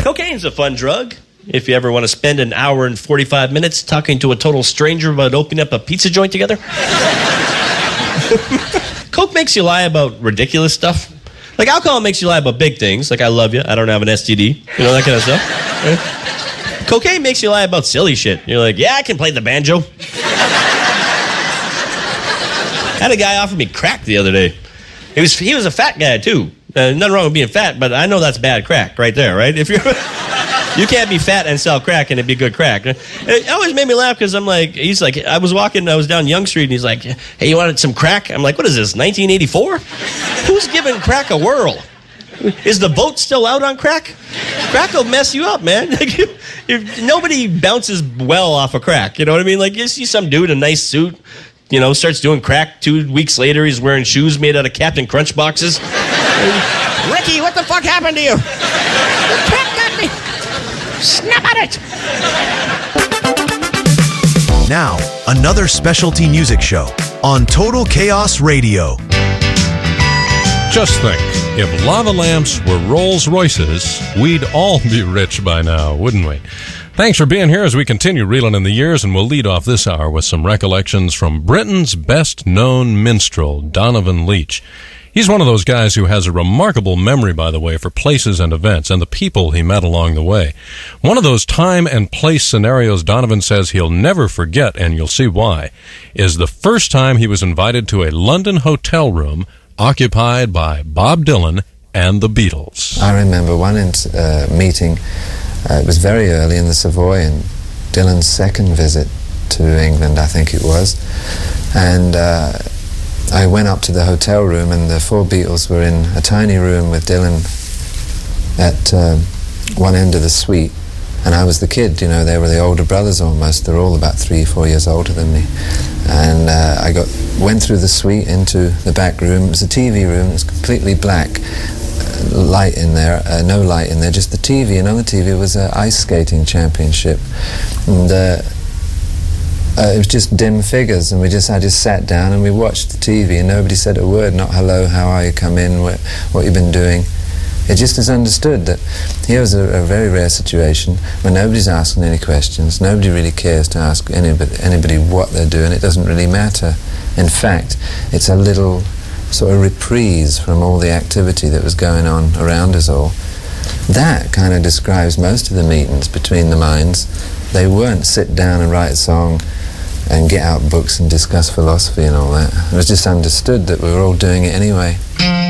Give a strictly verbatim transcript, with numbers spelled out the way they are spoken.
Cocaine's a fun drug. If you ever want to spend an hour and forty-five minutes talking to a total stranger about opening up a pizza joint together. Coke makes you lie about ridiculous stuff. Like alcohol makes you lie about big things, like I love you, I don't have an S T D, you know, that kind of stuff. Right? Cocaine makes you lie about silly shit. You're like, yeah, I can play the banjo. I had a guy offer me crack the other day. He was he was a fat guy, too. Uh, nothing wrong with being fat, but I know that's bad crack right there, right? If you're... You can't be fat and sell crack and it'd be good crack. It always made me laugh because I'm like, he's like, I was walking, I was down Yonge Street and he's like, hey, you wanted some crack? I'm like, what is this, nineteen eighty-four? Who's giving crack a whirl? Is the vote still out on crack? Crack will mess you up, man. Like, you, you, nobody bounces well off of crack, you know what I mean? Like, you see some dude in a nice suit, you know, starts doing crack. Two weeks later, he's wearing shoes made out of Captain Crunch boxes. Ricky, what the fuck happened to you? The crack got me. Snap at it! Now, another specialty music show on Total Chaos Radio. Just think, if lava lamps were Rolls Royces, we'd all be rich by now, wouldn't we? Thanks for being here as we continue reeling in the years, and we'll lead off this hour with some recollections from Britain's best-known minstrel, Donovan Leitch. He's one of those guys who has a remarkable memory, by the way, for places and events and the people he met along the way. One of those time and place scenarios Donovan says he'll never forget, and you'll see why, is the first time he was invited to a London hotel room occupied by Bob Dylan and the Beatles. I remember one uh, meeting, uh, it was very early in the Savoy, and Dylan's second visit to England, I think it was, and... Uh, I went up to the hotel room and the four Beatles were in a tiny room with Dylan at uh, one end of the suite, and I was the kid, you know, they were the older brothers almost. They're all about three, four years older than me. And uh, I got went through the suite into the back room. It was a T V room, it was completely black. Uh, light in there, uh, no light in there, just the T V, and on the T V was an ice skating championship. And uh, Uh, it was just dim figures, and we just I just sat down and we watched the T V, and nobody said a word, not hello, how are you, come in, what, what you've been doing. It just is understood that here was a, a very rare situation where nobody's asking any questions, nobody really cares to ask anybody, anybody what they're doing, it doesn't really matter. In fact, it's a little sort of reprise from all the activity that was going on around us all. That kind of describes most of the meetings between the minds. They weren't sit down and write a song and get out books and discuss philosophy and all that. It was just understood that we were all doing it anyway.